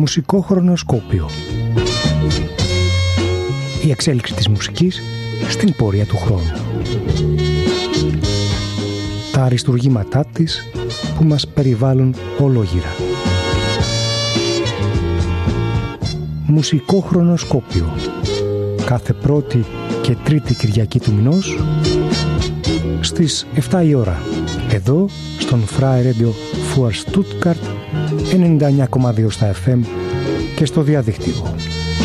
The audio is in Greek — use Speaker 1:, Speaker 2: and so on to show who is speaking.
Speaker 1: Μουσικό χρονοσκόπιο. Η εξέλιξη της μουσικής στην πορεία του χρόνου. Τα αριστουργήματά της που μας περιβάλλουν ολόγυρα. Μουσικό χρονοσκόπιο. Κάθε πρώτη και τρίτη Κυριακή του μηνός στις 7 η ώρα. Εδώ στον Freie Radio für Stuttgart 99,2 στα FM και στο διαδίκτυο